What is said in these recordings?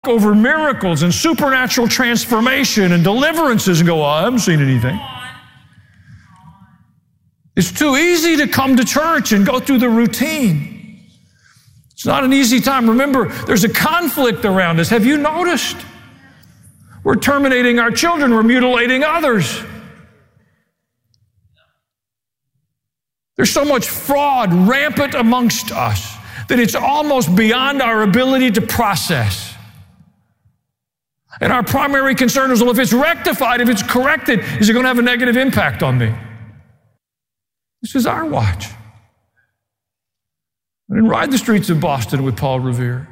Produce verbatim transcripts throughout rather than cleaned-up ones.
over miracles and supernatural transformation and deliverances and go, oh, I haven't seen anything. It's too easy to come to church and go through the routine. It's not an easy time. Remember, there's a conflict around us. Have you noticed? We're terminating our children. We're mutilating others. There's so much fraud rampant amongst us that it's almost beyond our ability to process. And our primary concern is, well, if it's rectified, if it's corrected, is it going to have a negative impact on me? This is our watch. I didn't ride the streets of Boston with Paul Revere.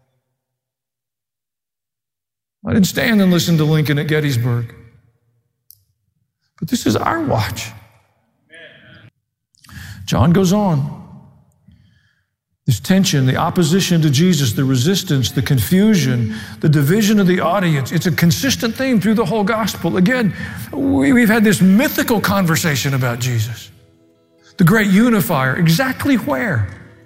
I didn't stand and listen to Lincoln at Gettysburg. But this is our watch. John goes on. This tension, the opposition to Jesus, the resistance, the confusion, the division of the audience, it's a consistent theme through the whole gospel. Again, we've had this mythical conversation about Jesus, the great unifier. Exactly where?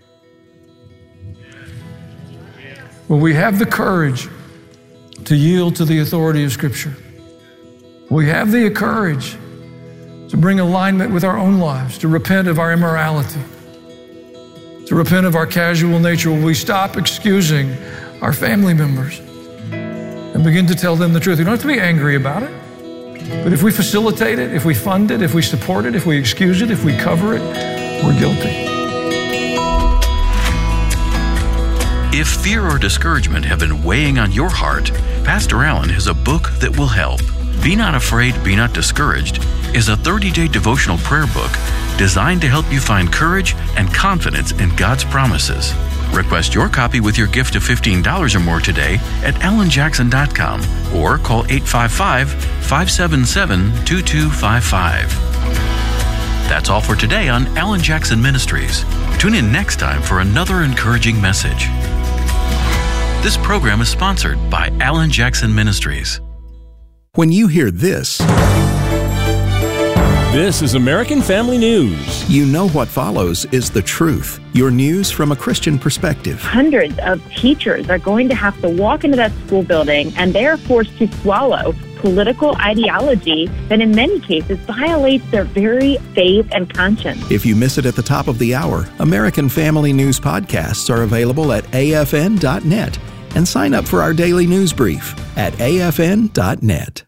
Well, we have the courage to yield to the authority of Scripture. We have the courage to bring alignment with our own lives, to repent of our immorality, to repent of our casual nature. Will we stop excusing our family members and begin to tell them the truth? We don't have to be angry about it, but if we facilitate it, if we fund it, if we support it, if we excuse it, if we cover it, we're guilty. If fear or discouragement have been weighing on your heart, Pastor Allen has a book that will help. Be Not Afraid, Be Not Discouraged is a thirty-day devotional prayer book designed to help you find courage and confidence in God's promises. Request your copy with your gift of fifteen dollars or more today at alan jackson dot com or call eight five five, five seven seven, two two five five. That's all for today on Alan Jackson Ministries. Tune in next time for another encouraging message. This program is sponsored by Alan Jackson Ministries. When you hear this, this is American Family News. You know what follows is the truth. Your news from a Christian perspective. Hundreds of teachers are going to have to walk into that school building, and they are forced to swallow political ideology that in many cases violates their very faith and conscience. If you miss it at the top of the hour, American Family News podcasts are available at A F N dot net. And sign up for our daily news brief at A F N dot net.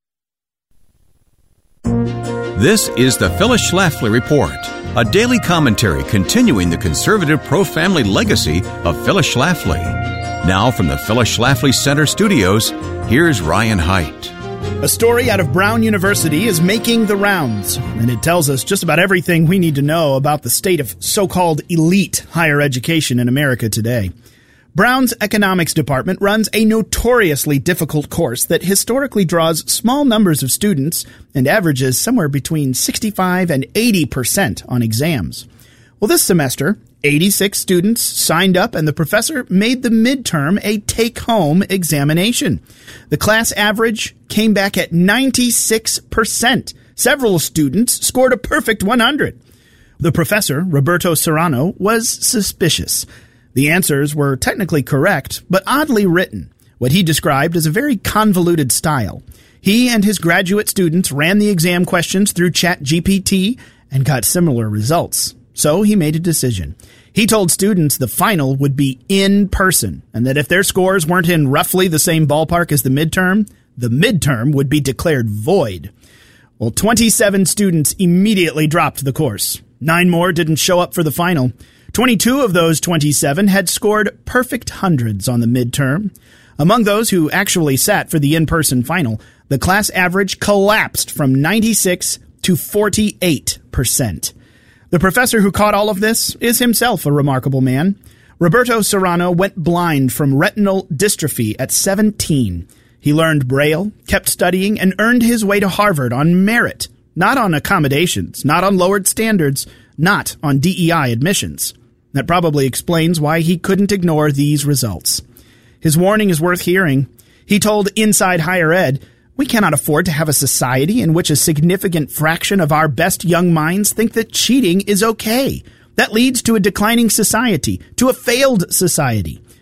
This is the Phyllis Schlafly Report, a daily commentary continuing the conservative pro-family legacy of Phyllis Schlafly. Now from the Phyllis Schlafly Center studios, here's Ryan Haidt. A story out of Brown University is making the rounds, and it tells us just about everything we need to know about the state of so-called elite higher education in America today. Brown's economics department runs a notoriously difficult course that historically draws small numbers of students and averages somewhere between sixty-five and eighty percent on exams. Well, this semester, eighty-six students signed up and the professor made the midterm a take-home examination. The class average came back at ninety-six percent. Several students scored a perfect one hundred. The professor, Roberto Serrano, was suspicious. The answers were technically correct, but oddly written, what he described as a very convoluted style. He and his graduate students ran the exam questions through ChatGPT and got similar results. So he made a decision. He told students the final would be in person, and that if their scores weren't in roughly the same ballpark as the midterm, the midterm would be declared void. Well, twenty-seven students immediately dropped the course. Nine more didn't show up for the final. twenty-two of those twenty-seven had scored perfect hundreds on the midterm. Among those who actually sat for the in-person final, the class average collapsed from ninety-six to forty-eight percent. The professor who caught all of this is himself a remarkable man. Roberto Serrano went blind from retinal dystrophy at seventeen. He learned Braille, kept studying, and earned his way to Harvard on merit, not on accommodations, not on lowered standards, not on D E I admissions. That probably explains why he couldn't ignore these results. His warning is worth hearing. He told Inside Higher Ed, "We cannot afford to have a society in which a significant fraction of our best young minds think that cheating is okay. That leads to a declining society, to a failed society.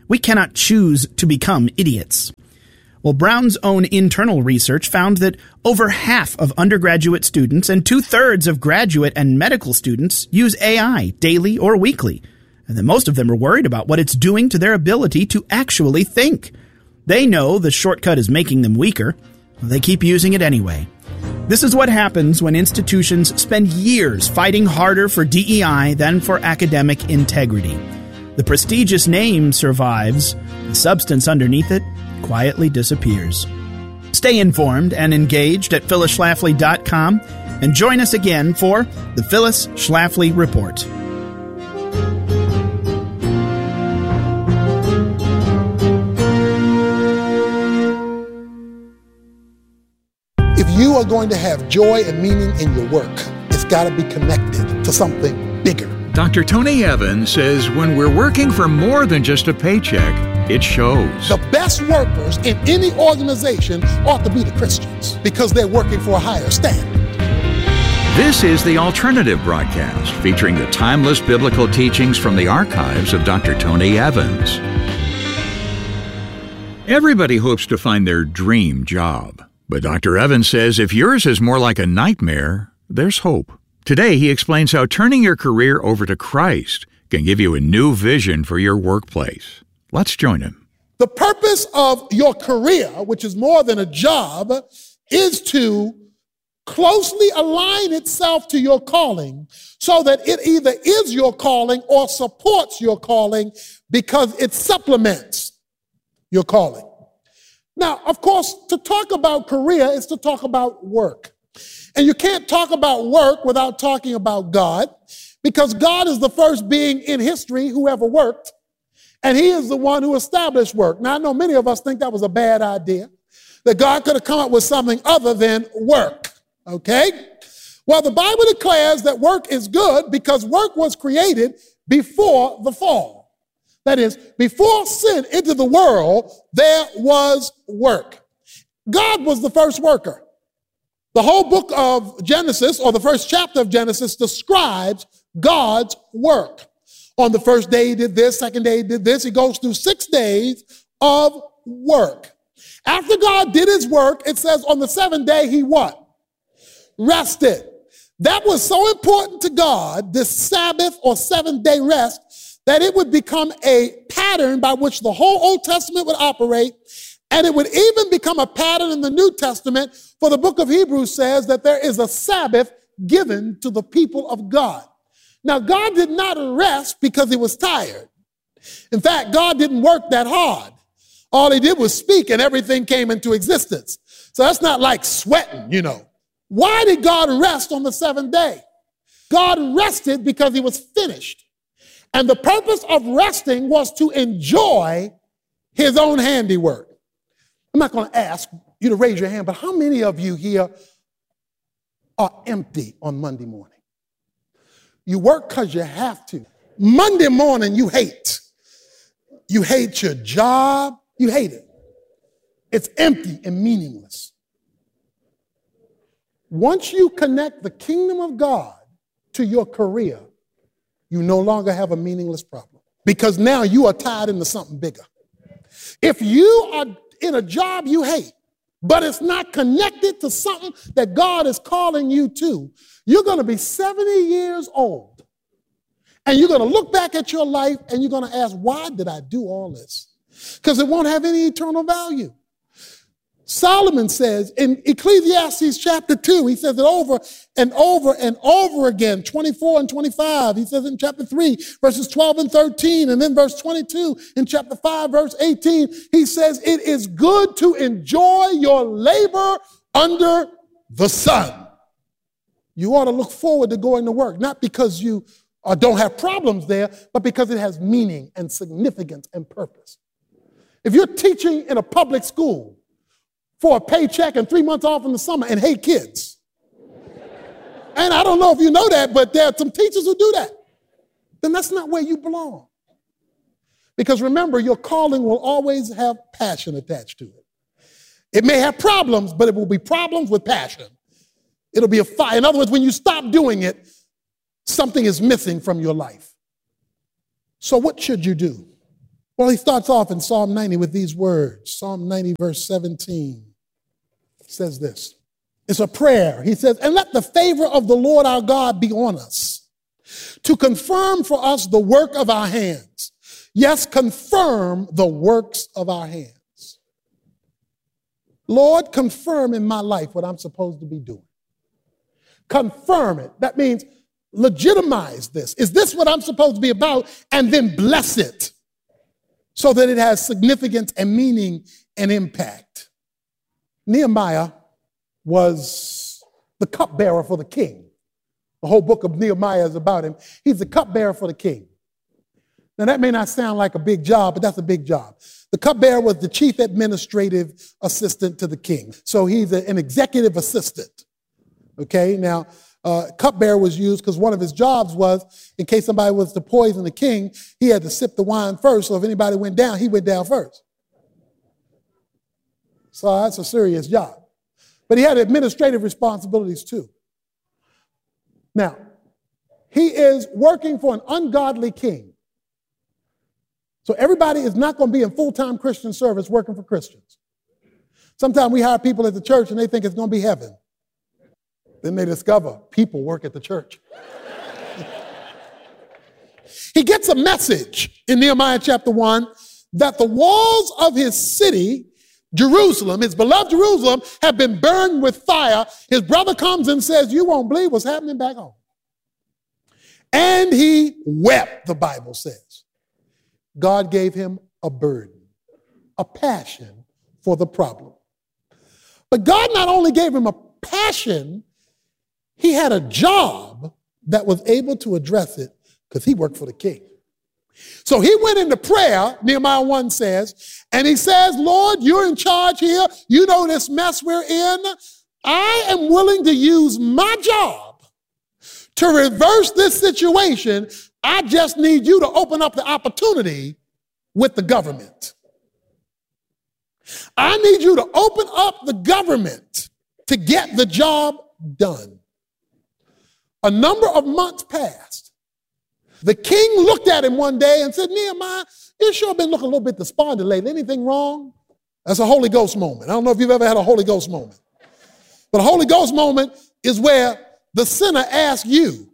We cannot choose to become idiots. Well, Brown's own internal research found that over half of undergraduate students and two-thirds of graduate and medical students use A I daily or weekly, and that most of them are worried about what it's doing to their ability to actually think. They know the shortcut is making them weaker. They keep using it anyway. This is what happens when institutions spend years fighting harder for D E I than for academic integrity. The prestigious name survives. The substance underneath it quietly disappears. Stay informed and engaged at phyllis schlafly dot com and join us again for the Phyllis Schlafly Report. If you are going to have joy and meaning in your work, it's got to be connected to something bigger. Doctor Tony Evans says when we're working for more than just a paycheck, it shows. The best workers in any organization ought to be the Christians because they're working for a higher standard. This is The Alternative Broadcast, featuring the timeless biblical teachings from the archives of Doctor Tony Evans. Everybody hopes to find their dream job, but Doctor Evans says if yours is more like a nightmare, there's hope. Today, he explains how turning your career over to Christ can give you a new vision for your workplace. Let's join him. The purpose of your career, which is more than a job, is to closely align itself to your calling so that it either is your calling or supports your calling because it supplements your calling. Now, of course, to talk about career is to talk about work. And you can't talk about work without talking about God, because God is the first being in history who ever worked, and he is the one who established work. Now, I know many of us think that was a bad idea, that God could have come up with something other than work, okay? Well, the Bible declares that work is good because work was created before the fall. That is, before sin entered the world, there was work. God was the first worker. The whole book of Genesis, or the first chapter of Genesis, describes God's work. On the first day he did this, second day he did this. He goes through six days of work. After God did his work, it says on the seventh day he what? Rested. That was so important to God, this Sabbath or seventh day rest, that it would become a pattern by which the whole Old Testament would operate. And it would even become a pattern in the New Testament, for the book of Hebrews says that there is a Sabbath given to the people of God. Now, God did not rest because he was tired. In fact, God didn't work that hard. All he did was speak and everything came into existence. So that's not like sweating, you know. Why did God rest on the seventh day? God rested because he was finished. And the purpose of resting was to enjoy his own handiwork. I'm not going to ask you to raise your hand, but how many of you here are empty on Monday morning? You work because you have to. Monday morning, you hate. You hate your job. You hate it. It's empty and meaningless. Once you connect the kingdom of God to your career, you no longer have a meaningless problem because now you are tied into something bigger. If you are in a job you hate, but it's not connected to something that God is calling you to, you're going to be seventy years old. And you're going to look back at your life and you're going to ask, why did I do all this? Because it won't have any eternal value. Solomon says in Ecclesiastes chapter two, he says it over and over and over again, twenty-four and twenty-five. He says in chapter three, verses twelve and thirteen, and then verse twenty-two in chapter five, verse eighteen, he says, it is good to enjoy your labor under the sun. You ought to look forward to going to work, not because you uh, don't have problems there, but because it has meaning and significance and purpose. If you're teaching in a public school for a paycheck and three months off in the summer and hate kids. And I don't know if you know that, but there are some teachers who do that. Then that's not where you belong. Because remember, your calling will always have passion attached to it. It may have problems, but it will be problems with passion. It'll be a fire. In other words, when you stop doing it, something is missing from your life. So what should you do? Well, he starts off in Psalm ninety with these words. Psalm ninety, verse seventeen says this. It's a prayer. He says, and let the favor of the Lord our God be on us, to confirm for us the work of our hands. Yes, confirm the works of our hands. Lord, confirm in my life what I'm supposed to be doing. Confirm it. That means legitimize this. Is this what I'm supposed to be about? And then bless it so that it has significance and meaning and impact. Nehemiah was the cupbearer for the king. The whole book of Nehemiah is about him. He's the cupbearer for the king. Now, that may not sound like a big job, but that's a big job. The cupbearer was the chief administrative assistant to the king. So he's a, an executive assistant. Okay, now, uh, cupbearer was used because one of his jobs was, in case somebody was to poison the king, he had to sip the wine first. So if anybody went down, he went down first. So that's a serious job. But he had administrative responsibilities too. Now, he is working for an ungodly king. So everybody is not going to be in full-time Christian service working for Christians. Sometimes we hire people at the church and they think it's going to be heaven. Then they discover people work at the church. He gets a message in Nehemiah chapter one that the walls of his city, Jerusalem, his beloved Jerusalem, have been burned with fire. His brother comes and says, you won't believe what's happening back home. And he wept, the Bible says. God gave him a burden, a passion for the problem. But God not only gave him a passion, he had a job that was able to address it because he worked for the king. So he went into prayer, Nehemiah one says, and he says, Lord, you're in charge here. You know this mess we're in. I am willing to use my job to reverse this situation. I just need you to open up the opportunity with the government. I need you to open up the government to get the job done. A number of months passed. The king looked at him one day and said, Nehemiah, you sure been looking a little bit despondent lately. Anything wrong? That's a Holy Ghost moment. I don't know if you've ever had a Holy Ghost moment. But a Holy Ghost moment is where the sinner asks you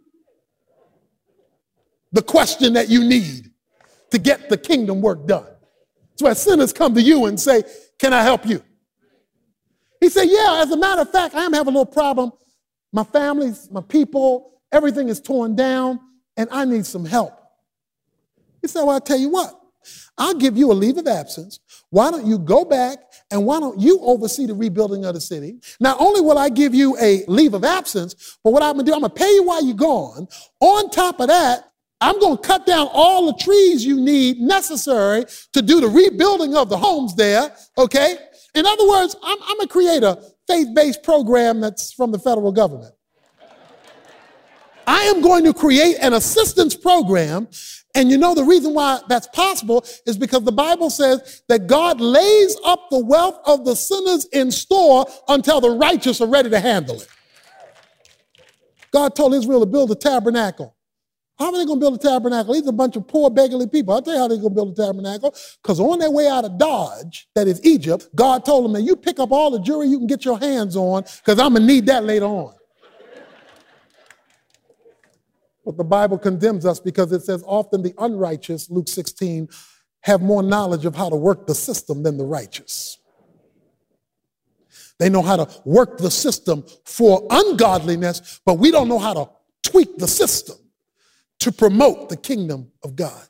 the question that you need to get the kingdom work done. It's where sinners come to you and say, can I help you? He said, yeah, as a matter of fact, I am having a little problem. My family, my people, everything is torn down, and I need some help. He said, well, I'll tell you what. I'll give you a leave of absence. Why don't you go back and why don't you oversee the rebuilding of the city? Not only will I give you a leave of absence, but what I'm going to do, I'm going to pay you while you're gone. On top of that, I'm going to cut down all the trees you need necessary to do the rebuilding of the homes there, okay? In other words, I'm, I'm going to create a faith-based program that's from the federal government. I am going to create an assistance program, and you know the reason why that's possible is because the Bible says that God lays up the wealth of the sinners in store until the righteous are ready to handle it. God told Israel to build a tabernacle. How are they going to build a tabernacle? These are a bunch of poor, beggarly people. I'll tell you how they're going to build a tabernacle. Because on their way out of Dodge, that is Egypt, God told them that you pick up all the jewelry you can get your hands on because I'm going to need that later on. But the Bible condemns us because it says often the unrighteous, Luke sixteen, have more knowledge of how to work the system than the righteous. They know how to work the system for ungodliness, but we don't know how to tweak the system to promote the kingdom of God.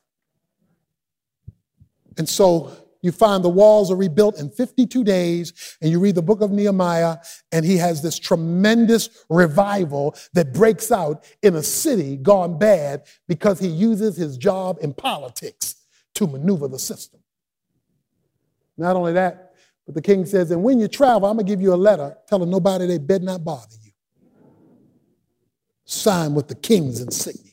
And so you find the walls are rebuilt in fifty-two days, and you read the book of Nehemiah, and he has this tremendous revival that breaks out in a city gone bad because he uses his job in politics to maneuver the system. Not only that, but the king says, and when you travel, I'm going to give you a letter telling nobody they better not bother you. Signed with the king's insignia.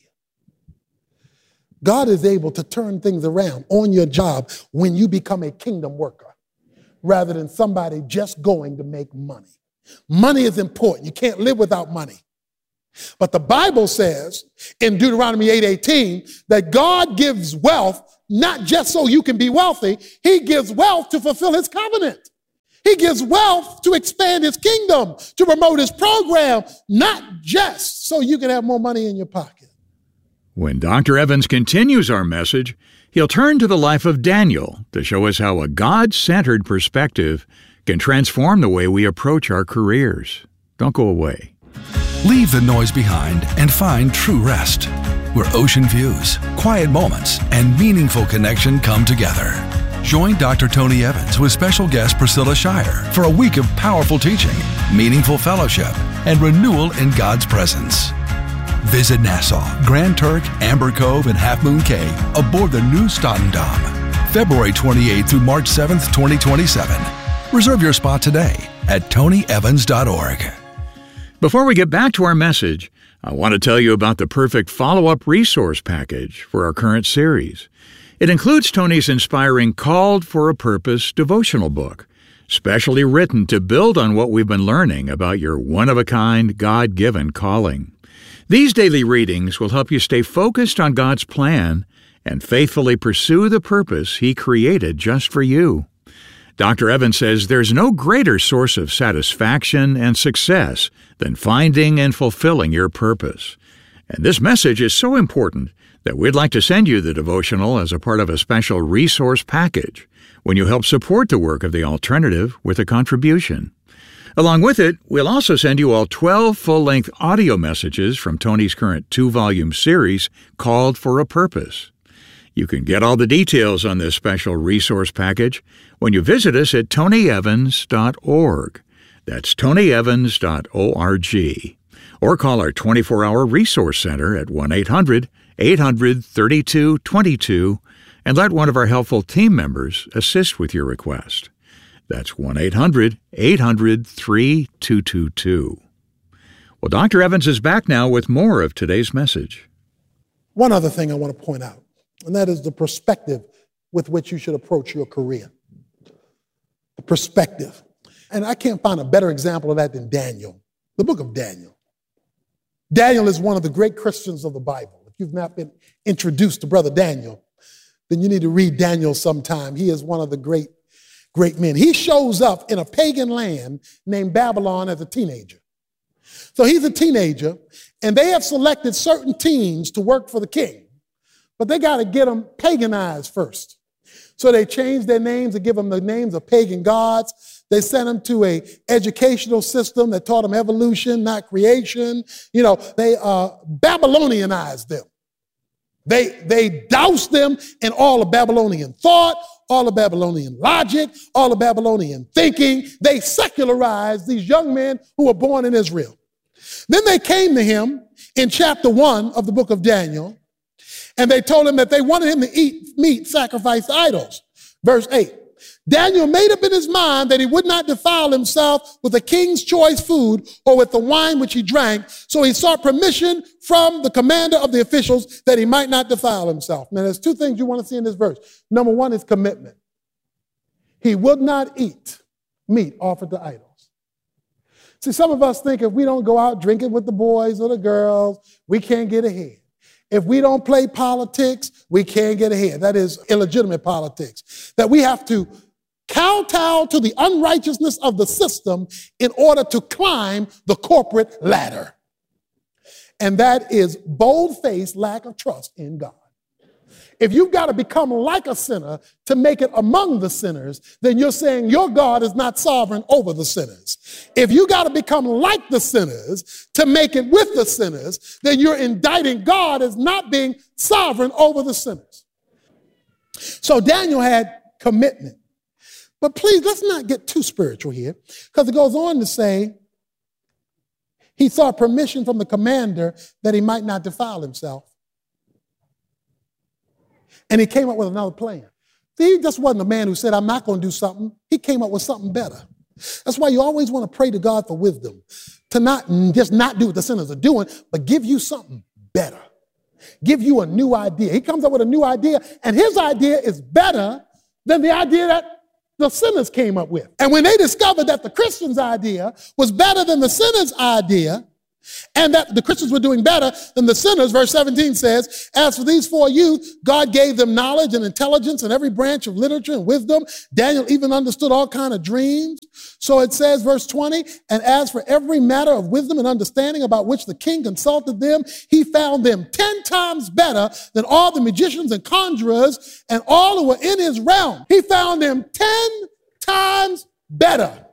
God is able to turn things around on your job when you become a kingdom worker rather than somebody just going to make money. Money is important. You can't live without money. But the Bible says in Deuteronomy eight eighteen that God gives wealth not just so you can be wealthy. He gives wealth to fulfill his covenant. He gives wealth to expand his kingdom, to promote his program, not just so you can have more money in your pocket. When Doctor Evans continues our message, he'll turn to the life of Daniel to show us how a God-centered perspective can transform the way we approach our careers. Don't go away. Leave the noise behind and find true rest, where ocean views, quiet moments, and meaningful connection come together. Join Doctor Tony Evans with special guest Priscilla Shirer for a week of powerful teaching, meaningful fellowship, and renewal in God's presence. Visit Nassau, Grand Turk, Amber Cove, and Half Moon Cay aboard the new Statendam, February twenty-eighth through March seventh, twenty twenty-seven. Reserve your spot today at tony evans dot org. Before we get back to our message, I want to tell you about the perfect follow-up resource package for our current series. It includes Tony's inspiring Called for a Purpose devotional book, specially written to build on what we've been learning about your one-of-a-kind, God-given calling. These daily readings will help you stay focused on God's plan and faithfully pursue the purpose He created just for you. Doctor Evans says there's no greater source of satisfaction and success than finding and fulfilling your purpose. And this message is so important that we'd like to send you the devotional as a part of a special resource package when you help support the work of The Alternative with a contribution. Along with it, we'll also send you all twelve full-length audio messages from Tony's current two-volume series, Called for a Purpose. You can get all the details on this special resource package when you visit us at tony evans dot org. That's tony evans dot org. Or call our twenty-four hour resource center at one eight hundred eight hundred thirty-two twenty-two and let one of our helpful team members assist with your request. That's one eight hundred eight hundred three two two two. Well, Doctor Evans is back now with more of today's message. One other thing I want to point out, and that is the perspective with which you should approach your career. The perspective. And I can't find a better example of that than Daniel, the book of Daniel. Daniel is one of the great Christians of the Bible. If you've not been introduced to Brother Daniel, then you need to read Daniel sometime. He is one of the great, great men. He shows up in a pagan land named Babylon as a teenager. So he's a teenager, and they have selected certain teens to work for the king, but they got to get them paganized first. So they changed their names and give them the names of pagan gods. They sent them to a educational system that taught them evolution, not creation. You know, they uh, Babylonianized them. They, they doused them in all of Babylonian thought, all of Babylonian logic, all of Babylonian thinking. They secularized these young men who were born in Israel. Then they came to him in chapter one of the book of Daniel, and they told him that they wanted him to eat meat sacrificed to idols. Verse eight, Daniel made up in his mind that he would not defile himself with the king's choice food or with the wine which he drank, so he sought permission from the commander of the officials that he might not defile himself. Now, there's two things you want to see in this verse. Number one is commitment. He would not eat meat offered to idols. See, some of us think if we don't go out drinking with the boys or the girls, we can't get ahead. If we don't play politics, we can't get ahead. That is illegitimate politics. That we have to kowtow to the unrighteousness of the system in order to climb the corporate ladder. And that is bold-faced lack of trust in God. If you've got to become like a sinner to make it among the sinners, then you're saying your God is not sovereign over the sinners. If you got to become like the sinners to make it with the sinners, then you're indicting God as not being sovereign over the sinners. So Daniel had commitment. But please, let's not get too spiritual here, because it goes on to say he sought permission from the commander that he might not defile himself. And he came up with another plan. See, he just wasn't a man who said, I'm not going to do something. He came up with something better. That's why you always want to pray to God for wisdom, to not just not do what the sinners are doing, but give you something better. Give you a new idea. He comes up with a new idea, and his idea is better than the idea that the sinners came up with. And when they discovered that the Christians' idea was better than the sinners' idea, And that the Christians were doing better than the sinners. Verse seventeen says, as for these four youth, God gave them knowledge and intelligence in every branch of literature and wisdom. Daniel even understood all kinds of dreams. So it says, verse twenty, and as for every matter of wisdom and understanding about which the king consulted them, he found them ten times better than all the magicians and conjurers and all who were in his realm. He found them ten times better.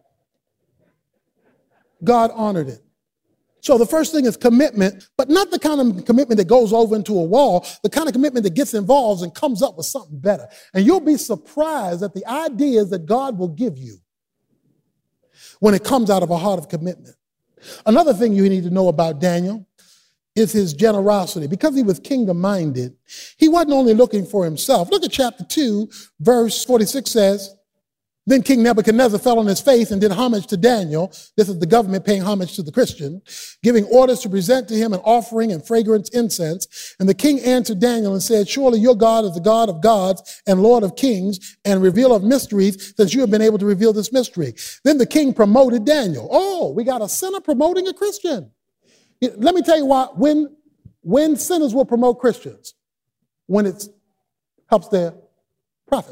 God honored it. So the first thing is commitment, but not the kind of commitment that goes over into a wall, the kind of commitment that gets involved and comes up with something better. And you'll be surprised at the ideas that God will give you when it comes out of a heart of commitment. Another thing you need to know about Daniel is his generosity. Because he was kingdom-minded, he wasn't only looking for himself. Look at chapter two, verse forty-six says, then King Nebuchadnezzar fell on his face and did homage to Daniel. This is the government paying homage to the Christian, giving orders to present to him an offering and fragrant incense. And the king answered Daniel and said, surely your God is the God of gods and Lord of kings and revealer of mysteries, since you have been able to reveal this mystery. Then the king promoted Daniel. Oh, we got a sinner promoting a Christian. Let me tell you why, when, when sinners will promote Christians, when it helps their profit.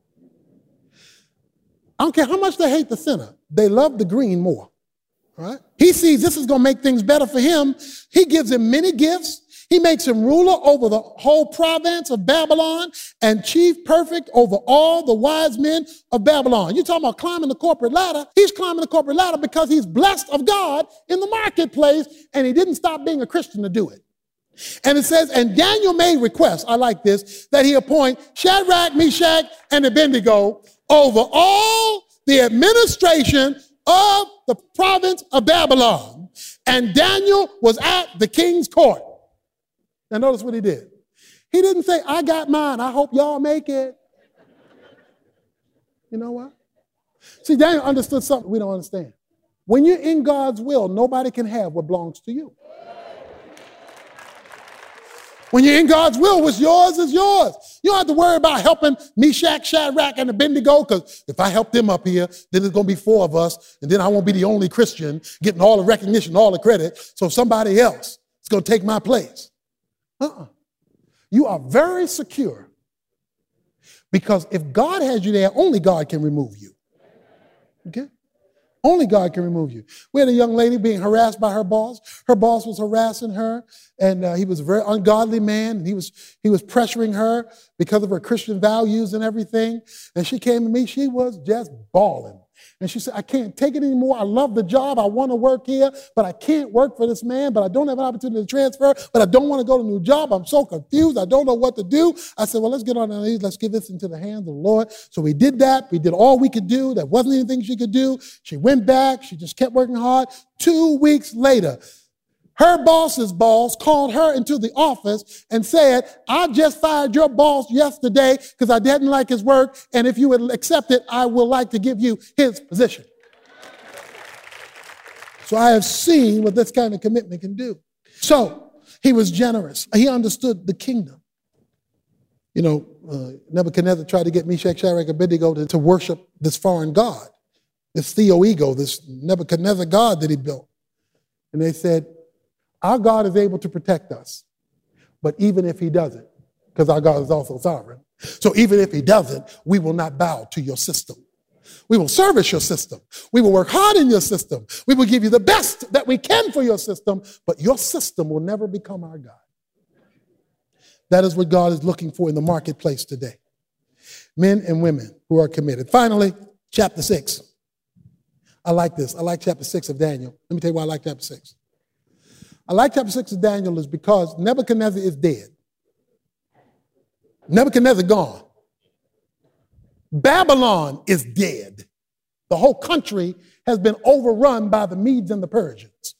I don't care how much they hate the sinner. They love the green more, right? He sees this is going to make things better for him. He gives him many gifts. He makes him ruler over the whole province of Babylon and chief perfect over all the wise men of Babylon. You're talking about climbing the corporate ladder. He's climbing the corporate ladder because he's blessed of God in the marketplace, and he didn't stop being a Christian to do it. And it says, and Daniel made requests, I like this, that he appoint Shadrach, Meshach, and Abednego over all the administration of the province of Babylon. And Daniel was at the king's court. Now notice what he did. He didn't say, I got mine, I hope y'all make it. You know what? See, Daniel understood something we don't understand. When you're in God's will, nobody can have what belongs to you. When you're in God's will, what's yours is yours. You don't have to worry about helping Meshach, Shadrach, and Abednego, because if I help them up here, then there's going to be four of us, and then I won't be the only Christian getting all the recognition, all the credit, so somebody else is going to take my place. Uh-uh. You are very secure, because if God has you there, only God can remove you. Okay? Only God can remove you. We had a young lady being harassed by her boss. Her boss was harassing her, and uh, he was a very ungodly man. And he was he was pressuring her because of her Christian values and everything. And she came to me. She was just bawling. And she said, I can't take it anymore. I love the job. I want to work here, but I can't work for this man, but I don't have an opportunity to transfer, but I don't want to go to a new job. I'm so confused. I don't know what to do. I said, well, let's get on our knees. Let's give this into the hands of the Lord. So we did that. We did all we could do. There wasn't anything she could do. She went back. She just kept working hard. Two weeks later, her boss's boss called her into the office and said, I just fired your boss yesterday because I didn't like his work, and if you would accept it, I would like to give you his position. So I have seen what this kind of commitment can do. So he was generous. He understood the kingdom. You know, uh, Nebuchadnezzar tried to get Meshach, Shadrach, and Abednego to, to worship this foreign god, this Theo-ego, this Nebuchadnezzar god that he built. And they said, our God is able to protect us, but even if he doesn't, because our God is also sovereign, so even if he doesn't, we will not bow to your system. We will service your system. We will work hard in your system. We will give you the best that we can for your system, but your system will never become our God. That is what God is looking for in the marketplace today. Men and women who are committed. Finally, chapter six. I like this. I like chapter six of Daniel. Let me tell you why I like chapter six. I like chapter six of Daniel is because Nebuchadnezzar is dead. Nebuchadnezzar gone. Babylon is dead. The whole country has been overrun by the Medes and the Persians.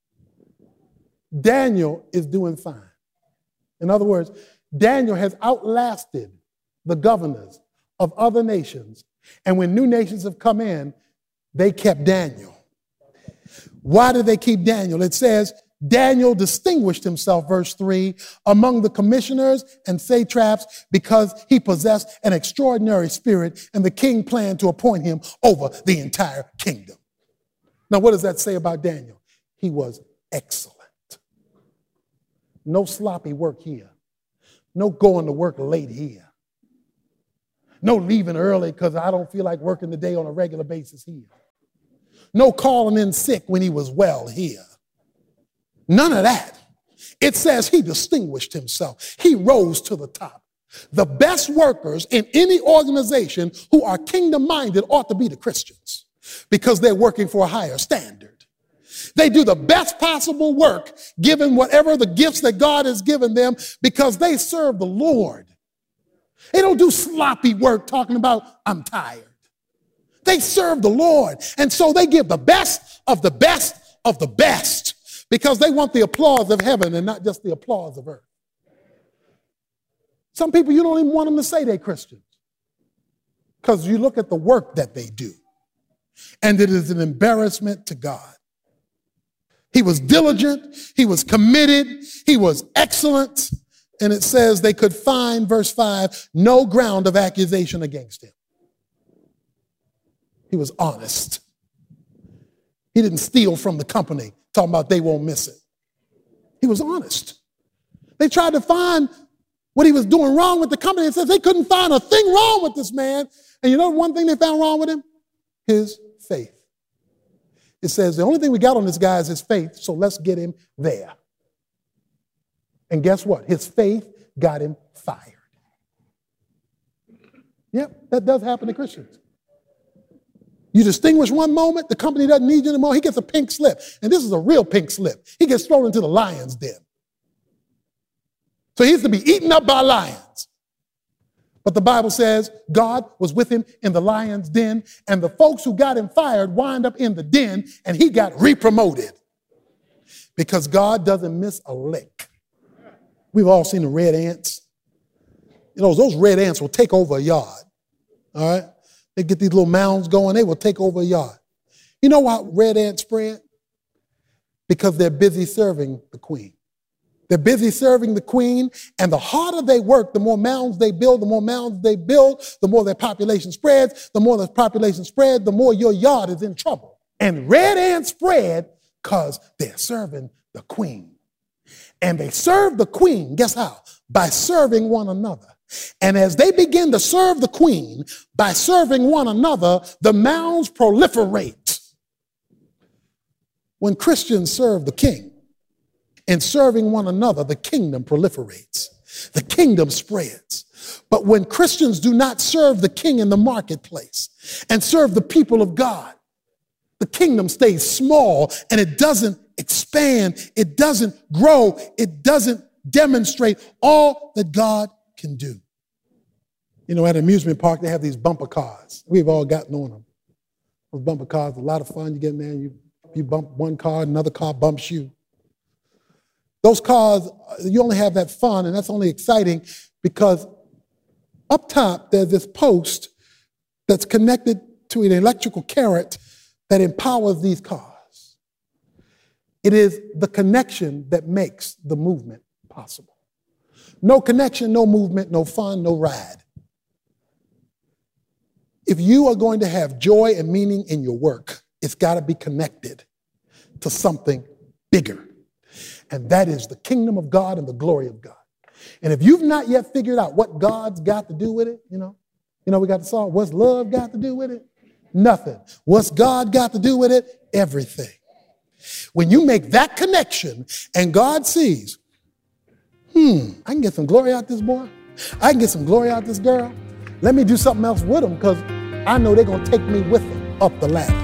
Daniel is doing fine. In other words, Daniel has outlasted the governors of other nations. And when new nations have come in, they kept Daniel. Why did they keep Daniel? It says, Daniel distinguished himself, verse three, among the commissioners and satraps because he possessed an extraordinary spirit, and the king planned to appoint him over the entire kingdom. Now, what does that say about Daniel? He was excellent. No sloppy work here. No going to work late here. No leaving early because I don't feel like working today on a regular basis here. No calling in sick when he was well here. None of that. It says he distinguished himself. He rose to the top. The best workers in any organization who are kingdom-minded ought to be the Christians because they're working for a higher standard. They do the best possible work given whatever the gifts that God has given them because they serve the Lord. They don't do sloppy work talking about, I'm tired. They serve the Lord. And so they give the best of the best of the best because they want the applause of heaven and not just the applause of earth. Some people, you don't even want them to say they're Christians because you look at the work that they do, and it is an embarrassment to God. He was diligent, he was committed, he was excellent, and it says they could find, verse five, no ground of accusation against him. He was honest. He didn't steal from the company, talking about they won't miss it. He was honest. They tried to find what he was doing wrong with the company. It says they couldn't find a thing wrong with this man. And you know one thing they found wrong with him? His faith. It says the only thing we got on this guy is his faith, so let's get him there. And guess what? His faith got him fired. Yep, that does happen to Christians. You distinguish one moment, the company doesn't need you anymore, he gets a pink slip. And this is a real pink slip. He gets thrown into the lion's den. So he used to be eaten up by lions. But the Bible says God was with him in the lion's den, and the folks who got him fired wind up in the den, and he got re-promoted because God doesn't miss a lick. We've all seen the red ants. You know, those red ants will take over a yard. All right? They get these little mounds going, they will take over a yard. You know why red ants spread? Because they're busy serving the queen. They're busy serving the queen, and the harder they work, the more mounds they build, the more mounds they build, the more their population spreads, the more the population spreads, the more your yard is in trouble. And red ants spread because they're serving the queen. And they serve the queen, guess how? By serving one another. And as they begin to serve the queen by serving one another, the mounds proliferate. When Christians serve the king, in serving one another, the kingdom proliferates. The kingdom spreads. But when Christians do not serve the king in the marketplace and serve the people of God, the kingdom stays small and it doesn't expand. It doesn't grow. It doesn't demonstrate all that God can do. You know, at an amusement park, they have these bumper cars. We've all gotten on them. Those bumper cars, a lot of fun. You get in there and you, you bump one car, another car bumps you. Those cars, you only have that fun, and that's only exciting because up top there's this post that's connected to an electrical current that empowers these cars. It is the connection that makes the movement possible. No connection, no movement, no fun, no ride. If you are going to have joy and meaning in your work, it's got to be connected to something bigger. And that is the kingdom of God and the glory of God. And if you've not yet figured out what God's got to do with it, you know, you know, we got the song, what's love got to do with it? Nothing. What's God got to do with it? Everything. When you make that connection and God sees, hmm, I can get some glory out this boy. I can get some glory out this girl. Let me do something else with them because I know they're going to take me with them up the ladder.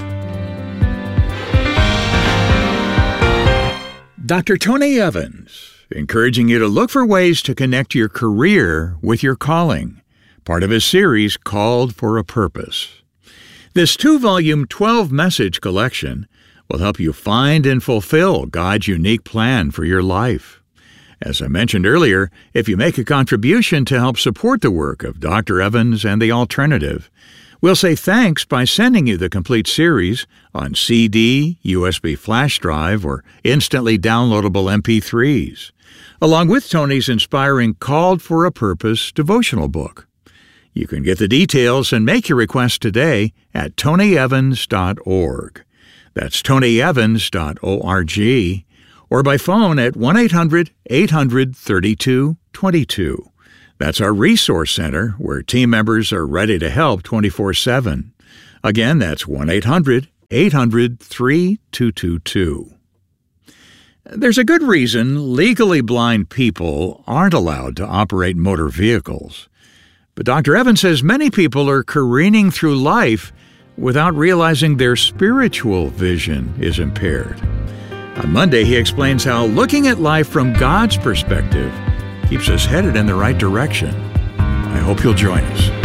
Doctor Tony Evans, encouraging you to look for ways to connect your career with your calling, part of his series Called for a Purpose. This two-volume, twelve-message collection will help you find and fulfill God's unique plan for your life. As I mentioned earlier, if you make a contribution to help support the work of Doctor Evans and The Alternative, we'll say thanks by sending you the complete series on C D, U S B flash drive, or instantly downloadable M P threes, along with Tony's inspiring Called for a Purpose devotional book. You can get the details and make your request today at tony evans dot org. That's tony evans dot org. or by phone at one eight hundred eight hundred thirty-two twenty-two. That's our resource center where team members are ready to help twenty-four seven. Again, that's one eight hundred eight hundred thirty-two twenty-two. There's a good reason legally blind people aren't allowed to operate motor vehicles. But Doctor Evans says many people are careening through life without realizing their spiritual vision is impaired. On Monday, he explains how looking at life from God's perspective keeps us headed in the right direction. I hope you'll join us.